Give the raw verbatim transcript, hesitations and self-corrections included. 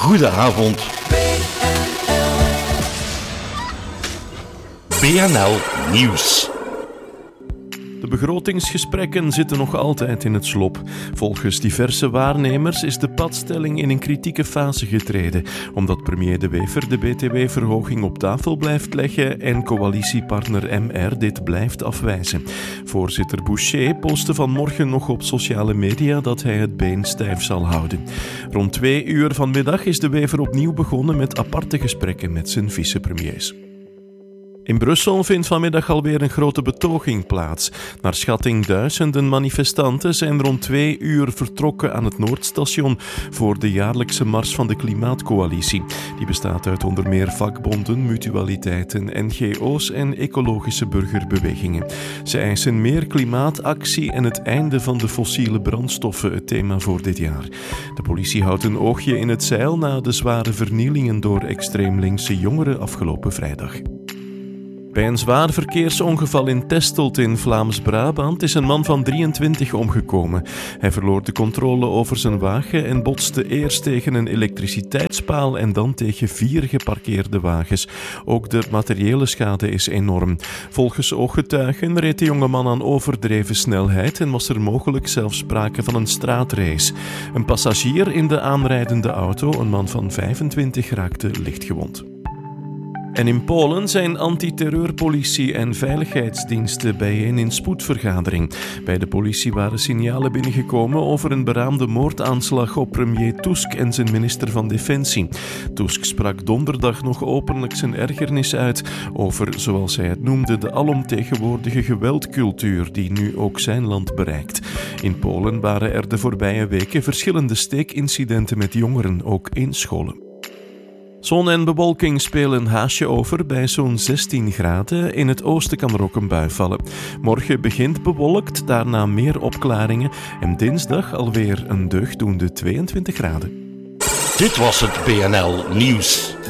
Goedenavond. B N L Nieuws. De begrotingsgesprekken zitten nog altijd in het slop. Volgens diverse waarnemers is de padstelling in een kritieke fase getreden, omdat premier De Wever de B T W-verhoging op tafel blijft leggen en coalitiepartner M R dit blijft afwijzen. Voorzitter Boucher postte vanmorgen nog op sociale media dat hij het been stijf zal houden. Rond twee uur vanmiddag is De Wever opnieuw begonnen met aparte gesprekken met zijn vicepremiers. In Brussel vindt vanmiddag alweer een grote betoging plaats. Naar schatting duizenden manifestanten zijn rond twee uur vertrokken aan het Noordstation voor de jaarlijkse mars van de Klimaatcoalitie. Die bestaat uit onder meer vakbonden, mutualiteiten, N G O's en ecologische burgerbewegingen. Ze eisen meer klimaatactie en het einde van de fossiele brandstoffen, het thema voor dit jaar. De politie houdt een oogje in het zeil na de zware vernielingen door extreem linkse jongeren afgelopen vrijdag. Bij een zwaar verkeersongeval in Testelt in Vlaams-Brabant is een man van drieëntwintig omgekomen. Hij verloor de controle over zijn wagen en botste eerst tegen een elektriciteitspaal en dan tegen vier geparkeerde wagens. Ook de materiële schade is enorm. Volgens ooggetuigen reed de jonge man aan overdreven snelheid en was er mogelijk zelfs sprake van een straatrace. Een passagier in de aanrijdende auto, een man van vijfentwintig, raakte lichtgewond. En in Polen zijn antiterreurpolitie en veiligheidsdiensten bijeen in spoedvergadering. Bij de politie waren signalen binnengekomen over een beraamde moordaanslag op premier Tusk en zijn minister van Defensie. Tusk sprak donderdag nog openlijk zijn ergernis uit over, zoals hij het noemde, de alomtegenwoordige geweldcultuur die nu ook zijn land bereikt. In Polen waren er de voorbije weken verschillende steekincidenten met jongeren, ook in scholen. Zon en bewolking spelen haasje over bij zo'n zestien graden. In het oosten kan er ook een bui vallen. Morgen begint bewolkt, daarna meer opklaringen. En dinsdag alweer een deugdoende tweeëntwintig graden. Dit was het B N L Nieuws.